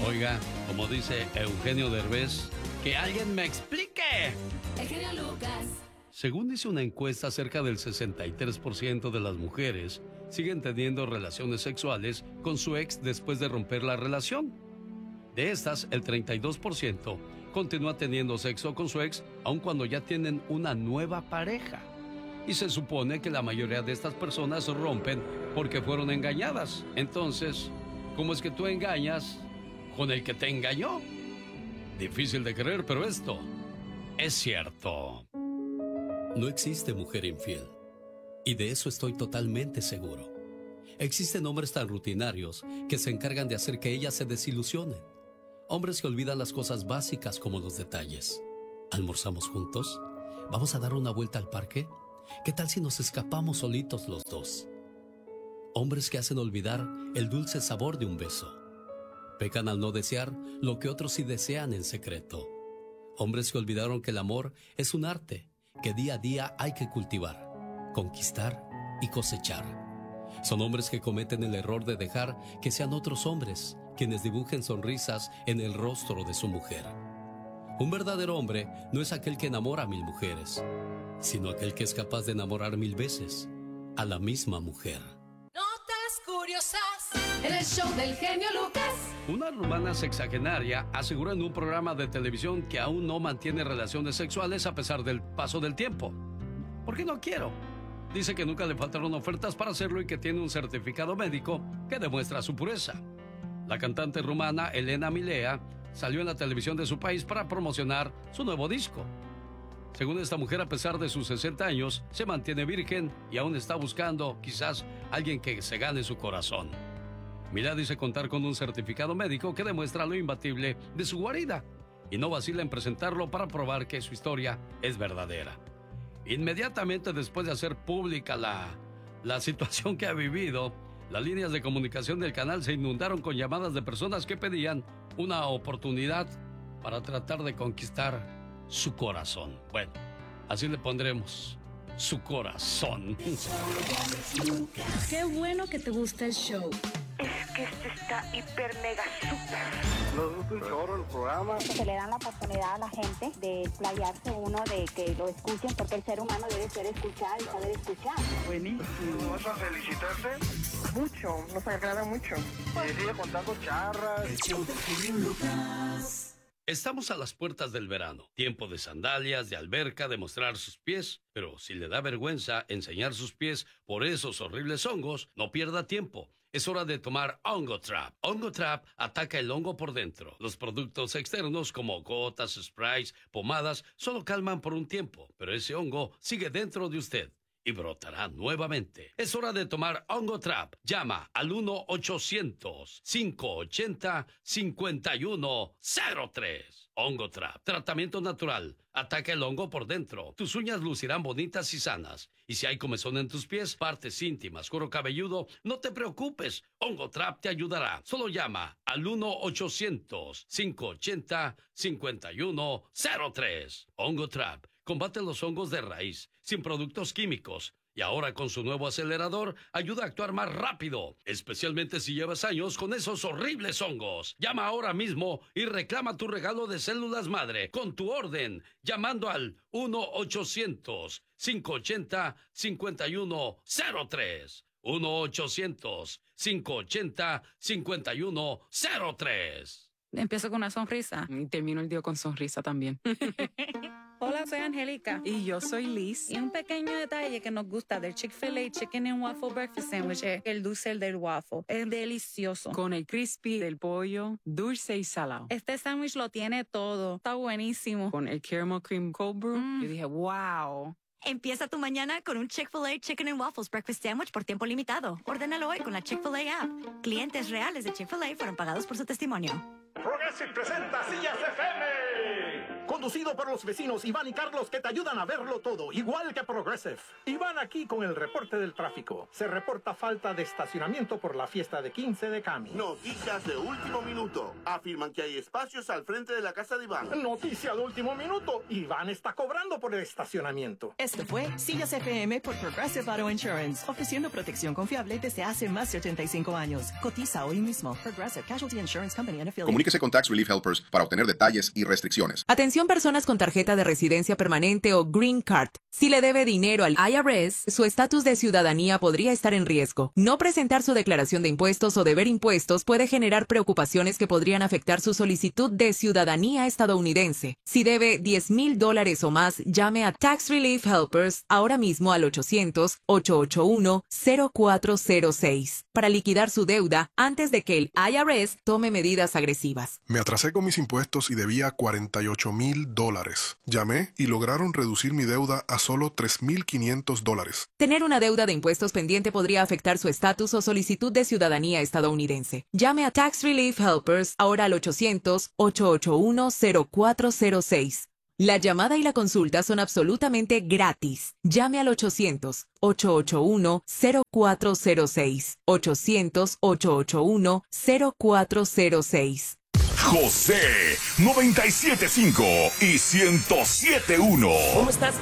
Oiga, como dice Eugenio Derbez, ¡que alguien me explique! El genio Lucas. Según dice una encuesta, cerca del 63% de las mujeres siguen teniendo relaciones sexuales con su ex después de romper la relación. De estas, el 32% continúa teniendo sexo con su ex aun cuando ya tienen una nueva pareja. Y se supone que la mayoría de estas personas rompen porque fueron engañadas. Entonces, ¿cómo es que tú engañas con el que te engañó? Difícil de creer, pero esto es cierto. No existe mujer infiel. Y de eso estoy totalmente seguro. Existen hombres tan rutinarios que se encargan de hacer que ellas se desilusionen. Hombres que olvidan las cosas básicas como los detalles. ¿Almorzamos juntos? ¿Vamos a dar una vuelta al parque? ¿Qué tal si nos escapamos solitos los dos? Hombres que hacen olvidar el dulce sabor de un beso. Pecan al no desear lo que otros sí desean en secreto. Hombres que olvidaron que el amor es un arte que día a día hay que cultivar, conquistar y cosechar. Son hombres que cometen el error de dejar que sean otros hombres quienes dibujen sonrisas en el rostro de su mujer. Un verdadero hombre no es aquel que enamora a 1000 mujeres, sino aquel que es capaz de enamorar 1000 veces a la misma mujer. Notas curiosas en el show del genio Lucas. Una rumana sexagenaria aseguró en un programa de televisión que aún no mantiene relaciones sexuales a pesar del paso del tiempo. ¿Por qué no quiero? Dice que nunca le faltaron ofertas para hacerlo y que tiene un certificado médico que demuestra su pureza. La cantante rumana Elena Milea salió en la televisión de su país para promocionar su nuevo disco. Según esta mujer, a pesar de sus 60 años, se mantiene virgen y aún está buscando, quizás, alguien que se gane su corazón. Milea dice contar con un certificado médico que demuestra lo imbatible de su guarida y no vacila en presentarlo para probar que su historia es verdadera. Inmediatamente después de hacer pública la situación que ha vivido, las líneas de comunicación del canal se inundaron con llamadas de personas que pedían una oportunidad para tratar de conquistar su corazón. Bueno, así le pondremos, su corazón. Qué bueno que te gusta el show. Es que este está hiper mega super. Nos gusta un chorro el programa. Se le dan la oportunidad a la gente de explayarse uno, de que lo escuchen, porque el ser humano debe ser escuchar y saber escuchar. Buenísimo. ¿Vas a felicitarte? Mucho, nos agrada mucho. Y sigue contando charras. Estamos a las puertas del verano, tiempo de sandalias, de alberca, de mostrar sus pies, pero si le da vergüenza enseñar sus pies por esos horribles hongos, no pierda tiempo. Es hora de tomar Hongo Trap. Hongo Trap ataca el hongo por dentro. Los productos externos como gotas, sprays, pomadas, solo calman por un tiempo, pero ese hongo sigue dentro de usted y brotará nuevamente. Es hora de tomar Hongo Trap. Llama al 1-800-580-5103. Hongo Trap. Tratamiento natural. Ataca el hongo por dentro. Tus uñas lucirán bonitas y sanas. Y si hay comezón en tus pies, partes íntimas, cuero cabelludo, no te preocupes. Hongo Trap te ayudará. Solo llama al 1-800-580-5103. Hongo Trap. Combate los hongos de raíz, sin productos químicos. Y ahora con su nuevo acelerador, ayuda a actuar más rápido, especialmente si llevas años con esos horribles hongos. Llama ahora mismo y reclama tu regalo de células madre con tu orden, llamando al 1-800-580-5103. 1-800-580-5103. Empiezo con una sonrisa y termino el día con sonrisa también. Hola, soy Angélica. Y yo soy Liz. Y un pequeño detalle que nos gusta del Chick-fil-A Chicken and Waffle Breakfast Sandwich es el dulce del waffle. Es delicioso. Con el crispy del pollo, dulce y salado. Este sándwich lo tiene todo. Está buenísimo. Con el caramel cream cold brew, yo dije, wow. Empieza tu mañana con un Chick-fil-A Chicken and Waffles Breakfast Sandwich por tiempo limitado. Ordénalo hoy con la Chick-fil-A app. Clientes reales de Chick-fil-A fueron pagados por su testimonio. Progressive presenta Sillas FM. conducido por los vecinos Iván y Carlos, que te ayudan a verlo todo, igual que Progressive. Iván aquí con el reporte del tráfico. Se reporta falta de estacionamiento por la fiesta de 15 de Cami. Noticias de último minuto. Afirman que hay espacios al frente de la casa de Iván. Noticia de último minuto. Iván está cobrando por el estacionamiento. Esto fue Sillas FM por Progressive Auto Insurance, ofreciendo protección confiable desde hace más de 85 años. Cotiza hoy mismo. Progressive Casualty Insurance Company and Affiliates. Comuníquese con Tax Relief Helpers para obtener detalles y restricciones. Atención personas con tarjeta de residencia permanente o Green Card. Si le debe dinero al IRS, su estatus de ciudadanía podría estar en riesgo. No presentar su declaración de impuestos o deber impuestos puede generar preocupaciones que podrían afectar su solicitud de ciudadanía estadounidense. Si debe $10,000 o más, llame a Tax Relief Helpers ahora mismo al 800-881-0406 para liquidar su deuda antes de que el IRS tome medidas agresivas. Me atrasé con mis impuestos y debía $48,000. Llamé y lograron reducir mi deuda a solo $3,500. Tener una deuda de impuestos pendiente podría afectar su estatus o solicitud de ciudadanía estadounidense. Llame a Tax Relief Helpers ahora al 800-881-0406. La llamada y la consulta son absolutamente gratis. Llame al 800-881-0406. 800-881-0406. José 97.5 y 107.1. ¿Cómo estás,